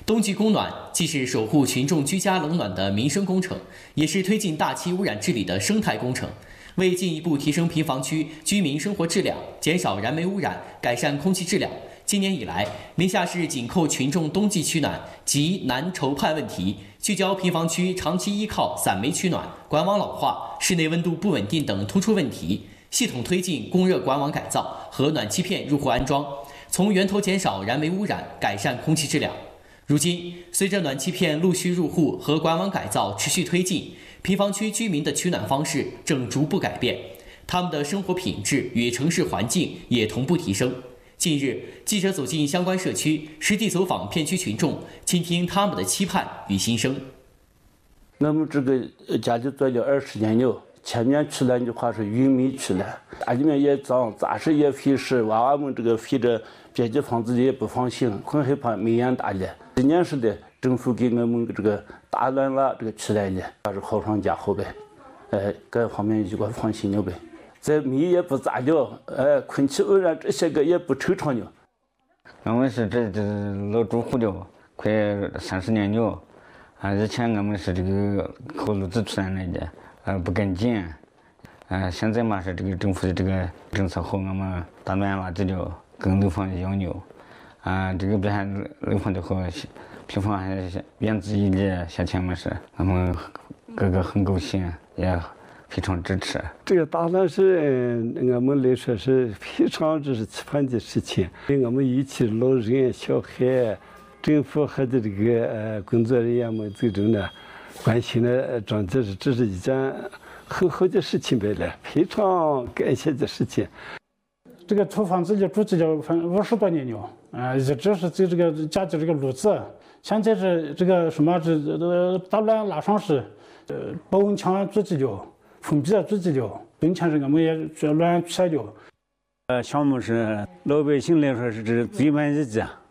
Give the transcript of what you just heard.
冬季供暖既是守护群众居家冷暖的民生工程，也是推进大气污染治理的生态工程。为进一步提升平房区居民生活质量，减少燃煤污染，改善空气质量，今年以来，临夏市紧扣群众冬季取暖及难筹盼问题，聚焦平房区长期依靠散煤取暖、管网老化、室内温度不稳定等突出问题，系统推进供热管网改造和暖气片入户安装，从源头减少燃煤污染，改善空气质量。如今，随着暖气片陆续入户和管网改造持续推进，平房区居民的取暖方式正逐步改变，他们的生活品质与城市环境也同步提升。近日，记者走进相关社区，实地走访片区群众，倾听他们的期盼与心声。 我们这个家里做了20年了，前面取暖的话是玉米取暖，家里面也脏，杂事也费事，娃娃们这个费着别的房子也不放心，很害怕煤烟大了。今年是的，政府给我们这个打乱了这个取暖的，还是好上加好呗，各方面就给放心了呗。这煤也不杂了，空气污染这些个也不惆怅了。 我们是这老住户了，快30年了。以前我们是这个靠炉子取暖来的，不跟进。现在嘛是这个政府的这个政策后，我们打乱了这了，跟楼房一样了。这个不还楼房的好，平房还原汁原味，夏天嘛是我们个个很高兴，也非常支持。 这个打乱是我们来说是非常期盼的事情。我们一起老人、小孩、政府和的这个工作人员们最终呢关心的长这是一件很好的事情来了，非常感谢的事情。 这个土房子里住了50多年了，一直是在这个家的这个炉子，现在是这个什么打乱拉上是，保温墙做起了，封闭做起了，冬天是我们也乱拆了。 项目是老百姓来说是最满意的。